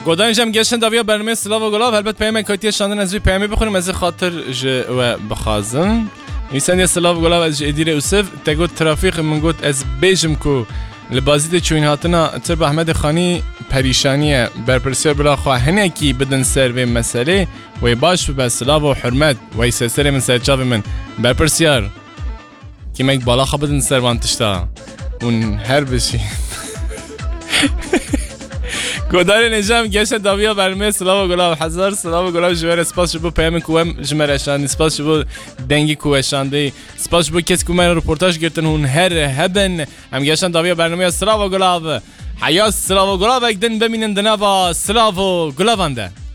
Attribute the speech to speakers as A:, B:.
A: گودانجم گشتن داویا برنامه سلاو و گلاب البته پیام کاتی شاندن از پیامی بخونیم از خاطر و بخازن میسن سلاو و گلاب از ادیره اوسف تگو ترافیک من گفت از بیجم کو لبازیت چوین هاتنا ترب احمد خانی پریشانیه برپرسیار بلا خواهنه کی بدن سر و مسئله و باش به سلاو و حرمت و سر من سرچاو من برپرسیار کی مگ بالا خبدن سر وانتشتا اون هر بشی گودار نجام گشت داویا برنامه سلاو و گلاب هزار سلاو و گلاب جوار سپاس شبو پیام کوم جمرشان سپاس شبو دنگی کوشانده سپاس شبو کس کومن رپورتاج گرتن هون هر هبن هم گشت داویا برنامه سلاو و گلاب حیا سلاو و گلاب اگدن ببینن دنوا سلاو و گلابنده